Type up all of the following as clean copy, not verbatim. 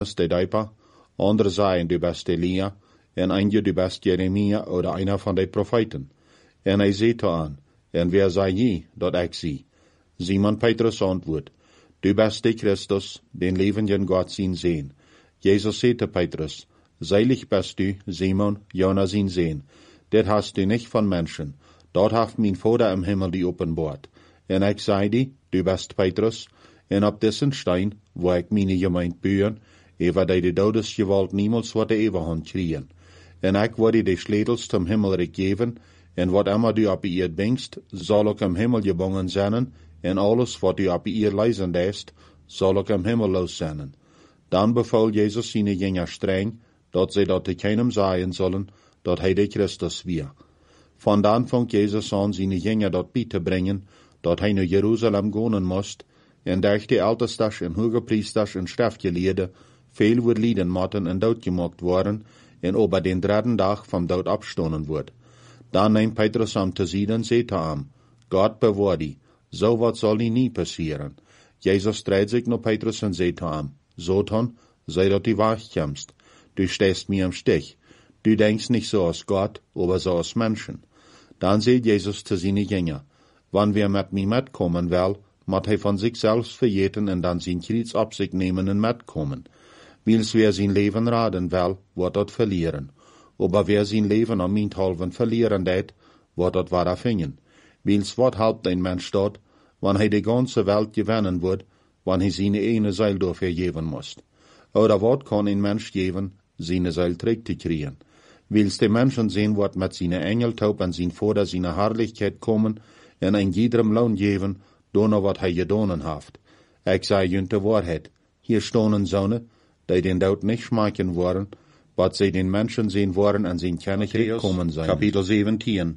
der Deiper, andere sagen, du bist Elia, en einige, du bist Jeremia oder einer von den Propheten. En hij zei aan, en wer sei je, dat ik zie? Simon Petrus antwoord, du bist de Christus, den levenden Gott zien sehen. Jesus zei te Petrus, seilig bist du, Simon, Jona zien sehen. Dit hast du nicht von Menschen, dort haft mein Vater im Himmel die openbaart. En ik zei die, du bist Petrus, en op diesen Stein, wo ik meine Gemeinde bouwen, ever die de dodesgewalt niemals wat de eeuwigheid kriegen. En ik word de sleutels zum Himmelrijk geven, en wat immer du op ihr bringst, zal ook im Himmel gebonden zijn, en alles wat du op ihr leisen lässt, zal ook im Himmel los zijn. Dan beval Jezus seine Jünger streng, dat zij dat te keinem sagen sollen, dat hij de Christus wir. Von dan fängt Jesus an, seine Jünger dat bij te brengen, dat hij naar Jeruzalem gaan moest, en durch de Ältestas en Hogepriesters en Schriftgeleerden veel wordt lijden moeten en doodgemaakt worden, en over den dritten dag vom dood opstonden wordt. Dan neemt Petrus am te zien en zei hem, Gott bewaar die, so wat zal die nie passieren. Jezus dreht sich naar Petrus en zei hem, Satan, sei dat die wachkommst, du stehst mir im Stich, du denkst nicht so als Gott, aber so als Menschen. Dan zei Jesus zu seine Jünger, wann wir mit mir mitkommen will, moet hij van zich selbst vergeten en dan zijn Kreuz op zich nemen en metkomen. Wils wer zijn leven raden will, wordt dat verlieren. Aber wer zijn leven om minthalven verlieren deed, wordt dat waar afhingen. Wils wat helpt een mens dat, wanneer hij de ganze Welt gewinnen wordt, wanneer hij zijn ene Seil dafür geven moest. Oder wat kan een mens geven, zijn Seil terug te krijgen. Wils de mensen zien wat met zijn engeltaub en zijn Vater zijn herrlichkeit komen, en een jedem Lohn geven, door wat hij gedaan heeft. Ik zei junt de waarheid. Hier stonden zonen, die den dood niet schmaken worden, wat zij den mensen zien worden en zijn kennigheid komen zijn. Kapitel 17.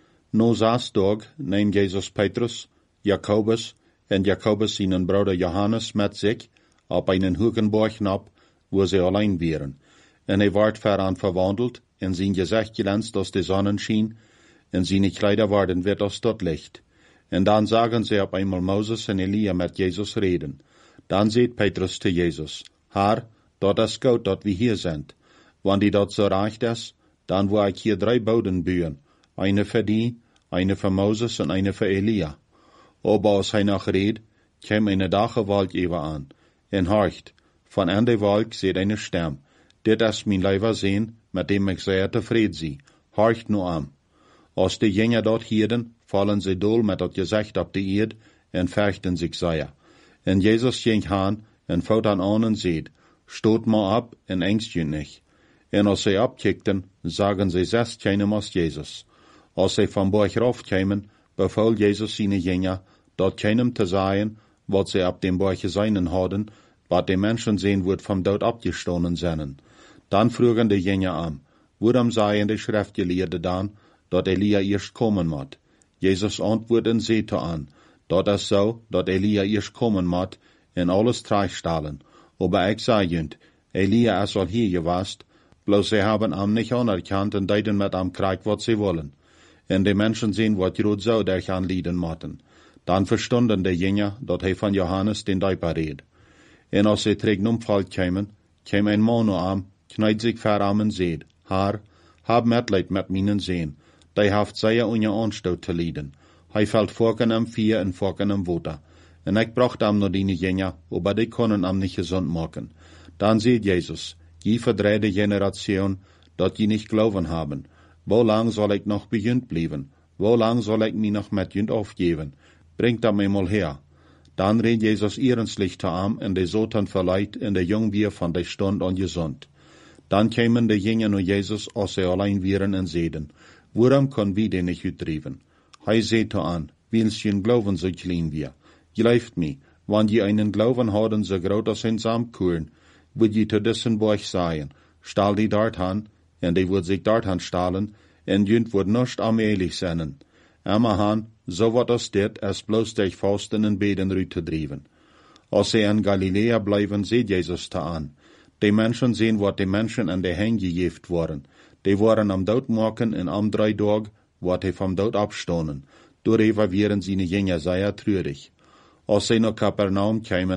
No Saasdag neemt Jezus Petrus, Jacobus en Jacobus zijn broeder Johannes met zich op einen hohen Berg op, wo sie allein waren. En hij werd veraan verwandeld, en zijn gezicht glänzt als de Sonnenschein, en seine Kleider werden wit als dat Licht. En dan zagen sie op einmal Moses en Elia met Jezus reden. Dan zei Petrus te Jezus, Herr, dat is goed dat we hier zijn. Wanneer dat zo recht is, dan wil ik hier 3 boden bouwen. Eine für die, eine für Moses en eine für Elia. Aber als hij nog reed, kwam eine dache Wolk über aan. En horcht, van aan de Wolk seht eine Stem. Dit is mijn leiver Sehn, met dem ik zeer tevreden zie. Horcht nu aan. Als de Jünger dort hielden, vallen sie dol met dat gezicht op de eerd en fürchten sich sehr. En Jesus ging aan en vouwt aan en zei, stoot maar op en engst je nicht. En als sie abkickten, sagen sie zes keinem als Jesus. Als sie vom Berg raufkämen, befahl Jesus seine Jünger, dort keinem te sagen, wat sie ab dem Berg seinen hadden, wat de Menschen sehen wird vom Tod abgestoßen seien. Dann frugen die Jünger an, warum seien die Schriftgelehrten dann, dat Elia erst kommen moet? Jesus antwoordde en zei aan, dat is zo, dat Elia eerst komen moet en alles terechtstellen. Aber ik zei junt, Elia is al hier geweest, bloos zij hebben hem niet anerkannt en deiden met hem krijg wat zij willen. En de mensen zien wat groot zou der gaan lieden moeten. Dan verstonden de Jünger, dat hij van Johannes den Deiper reed. En als zij tegen omvalt kwamen, kwam een man naar hem, knijt zich voor hem en zei, Herr, hab Mitleid met mijn Sehn. Die haft zeer unje aanstoot te lijden. Hij valt vorken am vier en vorken am water. En ik bracht am naar die Jünger, aber die konden am nicht gesund maken. Dan zei Jesus, je verdreide Generation, dat je nicht glauben haben. Wo lang soll ik noch bejunt blijven? Wo lang soll ik mich noch met junt aufgeben? Bringt am eenmaal her. Dan reed Jesus ernstlich te am en de Satan verleiht en de jong weer van de stund an gesund. Dan kwamen de Jünger naar Jezus als zij allein waren en zeiden, waarom kon wie den nicht uitdrijven? Hij zei aan, wils je glauben so klein wir. Gelooft me, wanneer je einen Glauben hadden so groot als een Samkuren, would je te dessen Berg sagen, stahl die dort han, en die would sich dort han stahlen, en junt would nicht amelig zijn. Emma han, so wat als dit, es bloos durch Fasten en Beden rüt te drijven. Als ze in Galilea blijven, zei Jezus te aan. Die Menschen sehen, wat die Menschen an de Hänge gejeft worden. Die waren am Dood maken en am 3 Tag, wat hij vom Dood abstonden. Doorheen waren seine Jünger sehr treurig. Als sie nach Kapernaum kamen,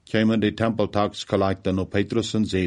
kämen die Tempeltagsgelächter noch Petrus und